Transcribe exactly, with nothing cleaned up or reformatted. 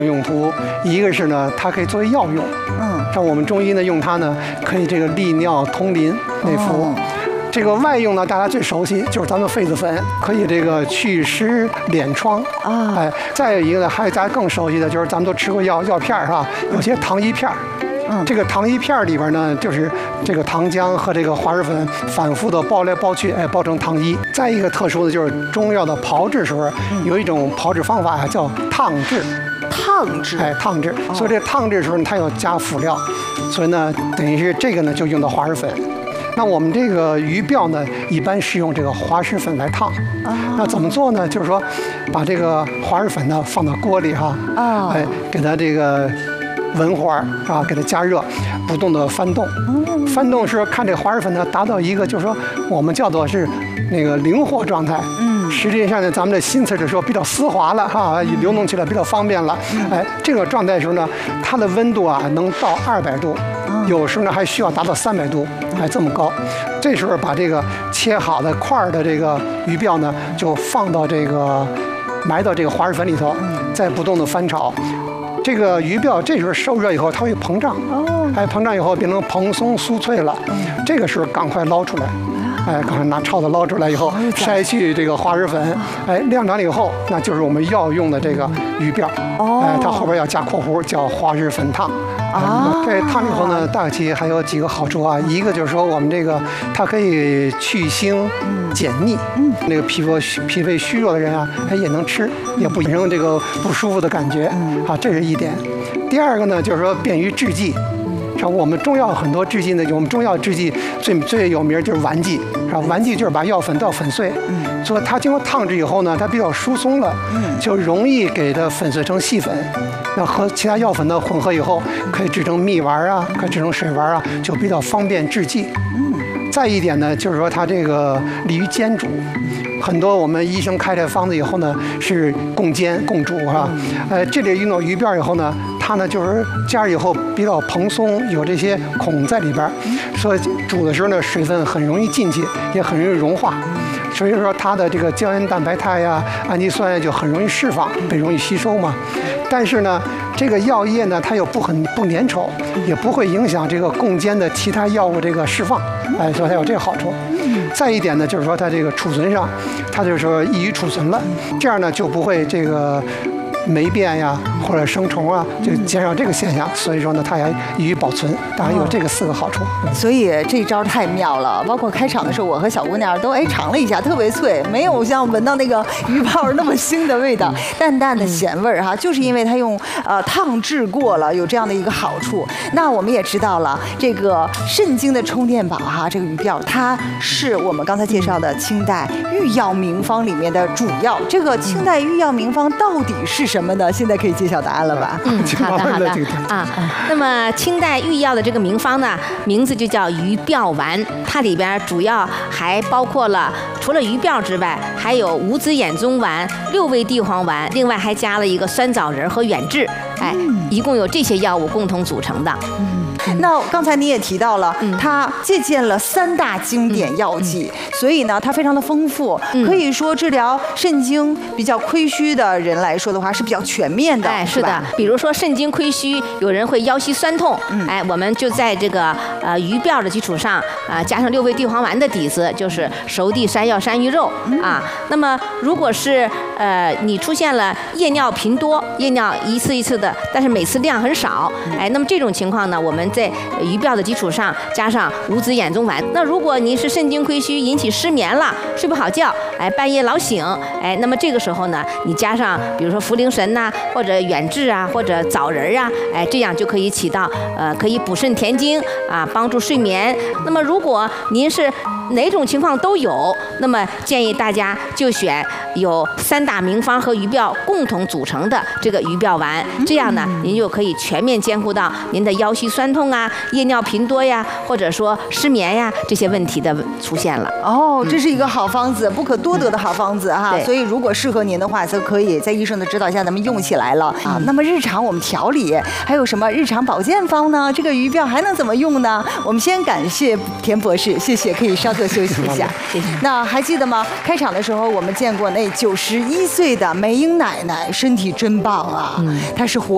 用途，一个是呢，它可以作为药用，嗯，像我们中医呢用它呢，可以这个利尿通淋内服。哦、这个外用呢，大家最熟悉就是咱们痱子粉，可以这个祛湿敛疮啊。哎，再有一个呢，还有大家更熟悉的就是咱们都吃过药药片儿哈，有些糖衣片儿。嗯，这个糖衣片里边呢，就是这个糖浆和这个滑石粉反复的包来包去，哎，包成糖衣。再一个特殊的就是中药的炮制时候，有一种炮制方法呀，叫烫制。 烫制， 哎，烫制。所以这烫制的时候它要加辅料，所以呢，等于是这个呢就用到滑石粉。那我们这个鱼鳔呢，一般是用这个滑石粉来烫。哦、那怎么做呢？就是说，把这个滑石粉呢放到锅里哈，哦、哎，给它这个文火啊，给它加热，不动的翻动。嗯、翻动是看这滑石粉呢达到一个，就是说我们叫做是那个灵活状态。嗯。实际上呢，咱们的新词的时候比较丝滑了哈，流动起来比较方便了。哎，这个状态的时候呢，它的温度啊能到二百度，有时候呢还需要达到三百度，还这么高。这时候把这个切好的块儿的这个鱼鳔呢，就放到这个埋到这个滑石粉里头，再不动的翻炒。这个鱼鳔这时候受热以后，它会膨胀，哎，膨胀以后变成蓬松酥脆了。这个时候赶快捞出来。哎，赶快拿抄子捞出来以后，筛去这个滑石粉，哎，晾干了以后，那就是我们药用的这个鱼鳔。哦，哎，它后边要加括弧，叫滑石粉烫。啊，这烫以后呢，大体还有几个好处啊。一个就是说，我们这个它可以去腥、解腻。嗯，那个皮肤脾胃虚弱的人啊，他也能吃，也不引生这个不舒服的感觉。啊，这是一点。第二个呢，就是说便于制剂。像我们中药很多制剂呢，我们中药制剂最最有名就是丸剂，是吧？丸剂就是把药粉倒粉碎，嗯，所以它经过烫制以后呢，它比较疏松了，嗯，就容易给它粉碎成细粉。那和其他药粉呢混合以后，可以制成蜜丸啊，可以制成水丸啊，就比较方便制剂。嗯，再一点呢，就是说它这个利于煎煮。很多我们医生开这方子以后呢，是共煎共煮啊。呃，这里用到鱼鳔以后呢，它呢就是加热以后比较蓬松，有这些孔在里边，所以煮的时候呢，水分很容易进去，也很容易融化。所以说它的这个胶原蛋白肽呀、氨基酸呀就很容易释放，被容易吸收嘛。但是呢，这个药液呢，它又不很不粘稠，也不会影响这个共煎的其他药物这个释放，哎，所以它有这个好处。再一点呢，就是说它这个储存上，它就是说易于储存了，这样呢就不会这个霉变呀或者生虫啊，就减少这个现象。所以说呢，它也易于保存，当然有这个四个好处。 所以这招太妙了，包括开场的时候，我和小姑娘都哎尝了一下，特别脆，没有像闻到那个鱼泡那么腥的味道，淡淡的咸味儿哈，就是因为它用呃烫制过了，有这样的一个好处。那我们也知道了，这个肾经的充电宝哈，这个鱼鳔它是我们刚才介绍的清代御药名方里面的主要。这个清代御药名方到底是什么呢？现在可以揭晓答案了吧？ 嗯，好的好的啊。那么清代御药的这个名方呢，名字就叫鱼鳔丸，它里边主要还包括了除了鱼鳔之外，还有五子衍宗丸、六味地黄丸，另外还加了一个酸枣仁和远志，哎，一共有这些药物共同组成的。嗯。 那刚才你也提到了，嗯、它借鉴了三大经典药剂，嗯嗯、所以呢，它非常的丰富，嗯、可以说治疗肾经比较亏虚的人来说的话是比较全面的。 哎，是的，比如说肾经亏虚，有人会腰膝酸痛，嗯、哎，我们就在这个呃鱼鳔的基础上，啊、呃，加上六味地黄丸的底子，就是熟地山药山芋肉、嗯、啊。那么如果是呃你出现了夜尿频多，夜尿一次一次的，但是每次量很少，哎，那么这种情况呢，我们在鱼鳔的基础上加上五子衍宗丸。那如果您是肾经亏虚引起失眠了，睡不好觉，哎，半夜老醒，哎，那么这个时候呢，你加上比如说茯苓神呐、啊，或者远志啊，或者枣仁啊，哎，这样就可以起到呃可以补肾填精啊，帮助睡眠。那么如果您是哪种情况都有，那么建议大家就选有三大名方和鱼鳔共同组成的这个鱼鳔丸，这样呢，您就可以全面兼顾到您的腰膝酸痛啊、夜尿频多呀，或者说失眠呀这些问题的出现了。 哦，这是一个好方子，不可多得的好方子哈。所以如果适合您的话，就可以在医生的指导下咱们用起来了啊。那么日常我们调理还有什么日常保健方呢？这个鱼鳔还能怎么用呢？我们先感谢田博士，谢谢，可以稍作休息一下。 谢谢。 那还记得吗？开场的时候我们见过那九十一岁的梅英奶奶，身体真棒啊，她是活